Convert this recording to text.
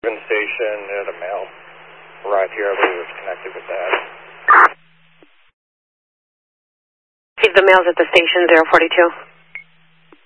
Station near the mail. Arrived here, I believe it was connected with that. The mail's at the station, 042.